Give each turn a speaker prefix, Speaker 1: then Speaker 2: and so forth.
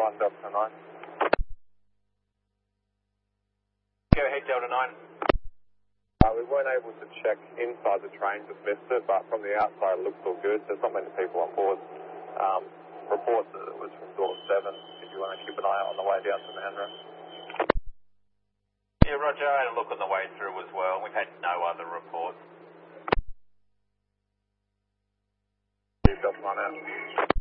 Speaker 1: 1, Delta 9.
Speaker 2: Go ahead, Delta 9.
Speaker 1: We weren't able to check inside the train, just missed it, but from the outside it looks all good. There's not many people on board. Reports that it was from door 7, if you want to keep an eye out on the way down to Mandarin.
Speaker 2: Yeah, Roger, I had a look on the way through as well. We've had no other reports.
Speaker 1: Delta 9 out.